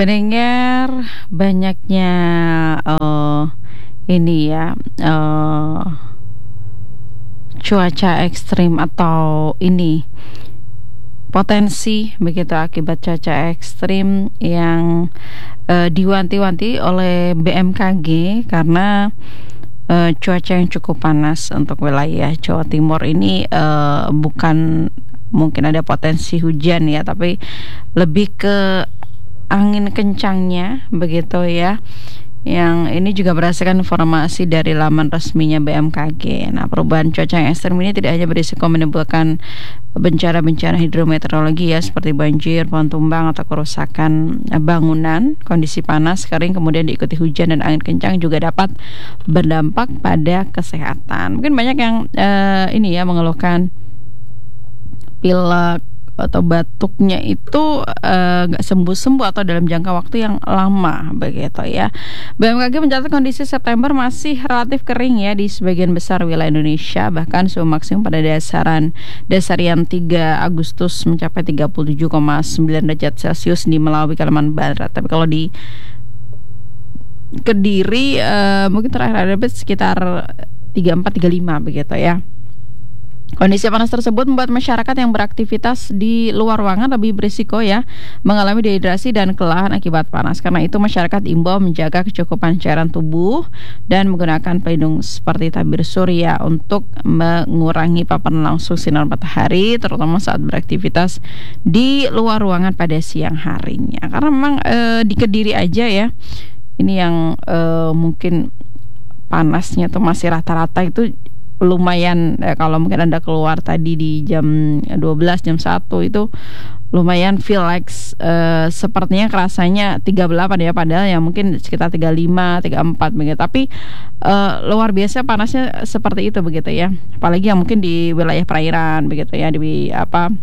Mendengar banyaknya eh, ini ya cuaca ekstrim atau ini potensi begitu akibat cuaca ekstrim yang diwanti-wanti oleh BMKG karena cuaca yang cukup panas untuk wilayah Jawa Timur ini bukan mungkin ada potensi hujan ya, tapi lebih ke angin kencangnya begitu ya. Yang ini juga berdasarkan informasi dari laman resminya BMKG. Nah, perubahan cuaca yang ekstrem ini tidak hanya berisiko menimbulkan bencana-bencana hidrometeorologi ya, seperti banjir, pohon tumbang atau kerusakan bangunan. Kondisi panas, kering, kemudian diikuti hujan dan angin kencang juga dapat berdampak pada kesehatan. Mungkin banyak yang ini ya mengeluhkan pilek atau batuknya itu nggak sembuh-sembuh atau dalam jangka waktu yang lama begitu ya. BMKG mencatat kondisi September masih relatif kering ya di sebagian besar wilayah Indonesia, bahkan suhu maksimum pada dasarian 3 Agustus mencapai 37,9 derajat Celcius di Melawi, Kalimantan Barat. Tapi kalau di Kediri mungkin terakhir ada sekitar 34-35 begitu ya. Kondisi panas tersebut membuat masyarakat yang beraktivitas di luar ruangan lebih berisiko ya mengalami dehidrasi dan kelelahan akibat panas. Karena itu masyarakat diimbau menjaga kecukupan cairan tubuh dan menggunakan pelindung seperti tabir surya untuk mengurangi paparan langsung sinar matahari, terutama saat beraktivitas di luar ruangan pada siang harinya. Karena memang di Kediri aja ya, ini yang mungkin panasnya tuh masih rata-rata itu lumayan kalau mungkin Anda keluar tadi di jam 12, jam 1 itu lumayan feel like sepertinya kerasanya 38 ya, padahal ya mungkin sekitar 35, 34 begitu. Tapi luar biasa panasnya seperti itu begitu ya. Apalagi yang mungkin di wilayah perairan begitu ya, di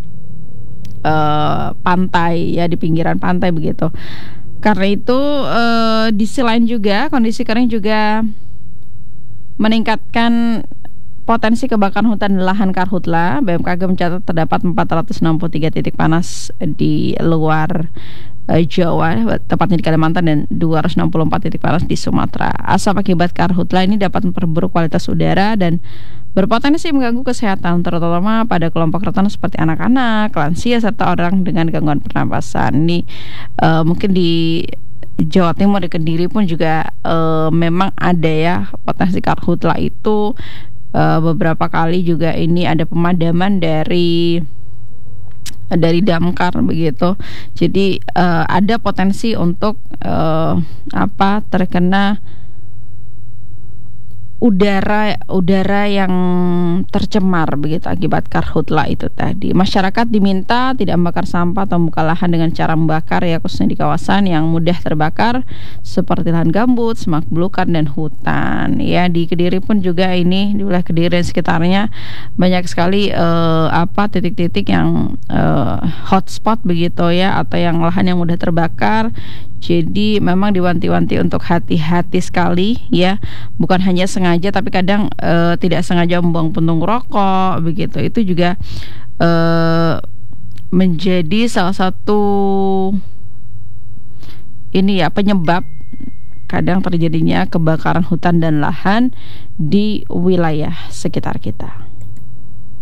pantai ya, di pinggiran pantai begitu. Karena itu di sisi lain juga kondisi kering juga meningkatkan potensi kebakaran hutan dan lahan karhutla. BMKG mencatat terdapat 463 titik panas di luar Jawa, tepatnya di Kalimantan, dan 264 titik panas di Sumatera. Asap akibat karhutla ini dapat memperburuk kualitas udara dan berpotensi mengganggu kesehatan, terutama pada kelompok rentan seperti anak-anak, lansia, serta orang dengan gangguan pernapasan. Ini mungkin di Jawa Timur, di Kediri pun juga memang ada ya potensi karhutla itu. Beberapa kali juga ini ada pemadaman dari damkar begitu. Jadi ada potensi untuk terkena udara yang tercemar begitu akibat karhutla itu tadi. Masyarakat diminta tidak membakar sampah atau membuka lahan dengan cara membakar ya, khususnya di kawasan yang mudah terbakar seperti lahan gambut, semak belukar, dan hutan. Ya, di Kediri pun juga ini, di wilayah Kediri dan sekitarnya banyak sekali titik-titik yang hotspot begitu ya, atau yang lahan yang mudah terbakar. Jadi memang diwanti-wanti untuk hati-hati sekali ya, bukan hanya sengaja tapi kadang tidak sengaja membuang puntung rokok begitu. Itu juga menjadi salah satu ini ya penyebab kadang terjadinya kebakaran hutan dan lahan di wilayah sekitar kita.